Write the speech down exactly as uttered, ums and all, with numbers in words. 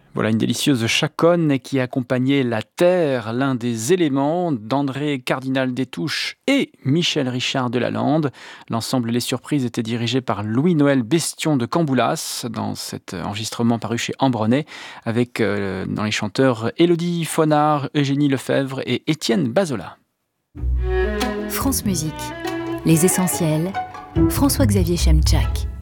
Voilà une délicieuse chaconne qui accompagnait la terre, l'un des éléments d'André Cardinal-Détouche et Michel Richard de Lalande. L'ensemble Les Surprises était dirigé par Louis-Noël Bestion de Camboulas dans cet enregistrement paru chez Ambronay avec euh, dans les chanteurs Élodie Fonard, Eugénie Lefebvre et Étienne Bazola. France Musique, les essentiels, François-Xavier Chemchak.